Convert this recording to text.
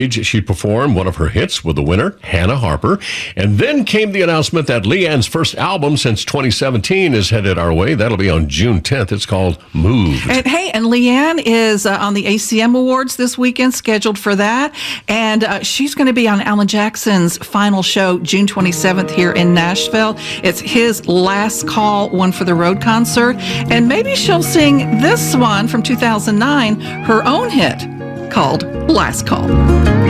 She performed one of her hits with the winner, Hannah Harper. And then came the announcement that Leanne's first album since 2017 is headed our way. That'll be on June 10th. It's called Moved. And Leanne is on the ACM Awards this weekend, scheduled for that. And she's going to be on Alan Jackson's final show, June 27th, here in Nashville. It's his last call, One for the Road concert. And maybe she'll sing this one from 2009, her own hit, called Last Call.